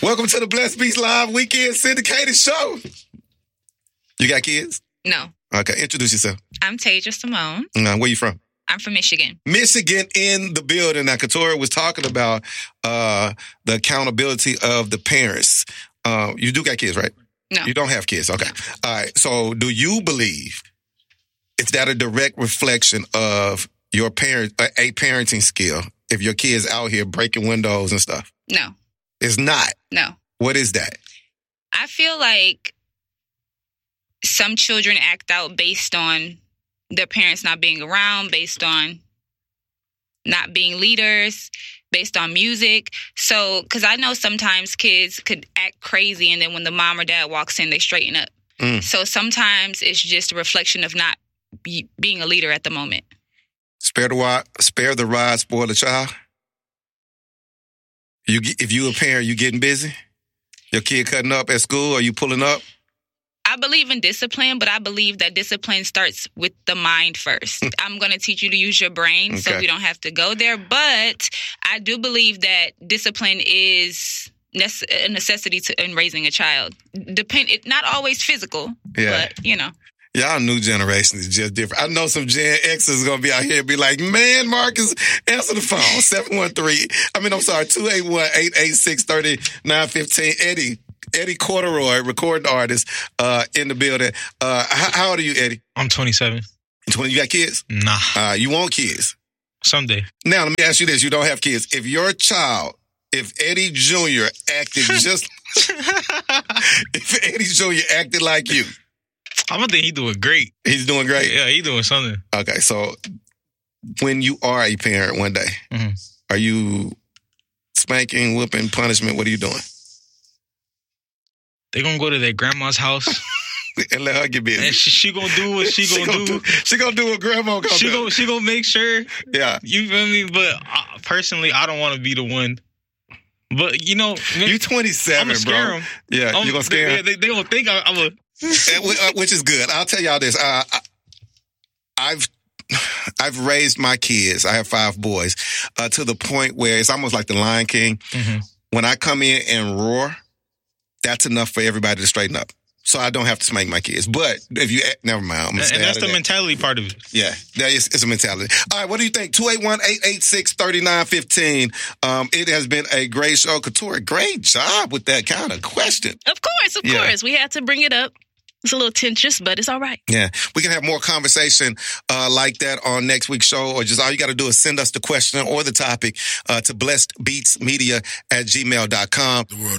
Welcome to the Blessed Beats Live Weekend Syndicated Show. You got kids? No. Okay, introduce yourself. I'm Tasia Simone. Where you from? I'm from Michigan. Michigan in the building. Now, Katora was talking about the accountability of the parents. You do got kids, right? No. You don't have kids. Okay. All right. So do you believe, is that a direct reflection of your parenting skill if your kids out here breaking windows and stuff? No. It's not? No. What is that? I feel like some children act out based on their parents not being around, based on not being leaders, based on music. So, because I know sometimes kids could act crazy and then when the mom or dad walks in, they straighten up. So sometimes it's just a reflection of not being a leader at the moment. Spare the rod, spoil the child. If you a parent, you getting busy? Your kid cutting up at school, or you pulling up? I believe in discipline, but I believe that discipline starts with the mind first. I'm going to teach you to use your brain so we don't have to go there. But I do believe that discipline is a necessity in raising a child. Not always physical, but, you know. Y'all new generation is just different. I know some Gen X's is going to be out here and be like, man, Marcus, answer the phone. 281-886-3915. Eddie Corduroy, recording artist, in the building. How old are you, Eddie? I'm 27. 20? You got kids? Nah. You want kids? Someday. Now, let me ask you this. You don't have kids. If your child, if Eddie Jr. acted just... if Eddie Jr. acted like you... I'm gonna think he's doing great. He's doing great? Yeah, he's doing something. Okay, so when you are a parent one day, are you spanking, whooping, punishment? What are you doing? They gonna go to their grandma's house and let her get busy. And she gonna do what she gonna do. She gonna do what grandma gonna do. She gonna make sure. Yeah. You feel me? But personally, I don't want to be the one. But, you know. You 27, I'm gonna scare them. Yeah, you gonna scare them? They gonna think I'm a... Which is good. I'll tell y'all this. I've raised my kids. I have 5 boys to the point where it's almost like the Lion King. When I come in and roar, that's enough for everybody to straighten up. So I don't have to spank my kids. But if you, never mind. And that's the mentality part of it. Yeah, it's a mentality. All right, what do you think? 281-886-3915. It has been a great show. Katora, great job with that kind of question. Of course. We had to bring it up. It's a little tenuous, but it's all right. Yeah. We can have more conversation like that on next week's show, or just all you got to do is send us the question or the topic to blessedbeatsmedia@gmail.com.